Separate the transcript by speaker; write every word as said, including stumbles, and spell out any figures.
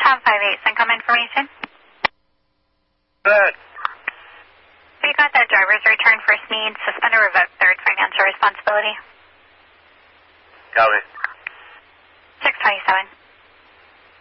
Speaker 1: Tom five eight, income information.
Speaker 2: Good.
Speaker 1: We got that driver's return first need, suspend or revoke third financial responsibility.
Speaker 2: Copy.
Speaker 1: six twenty-seven.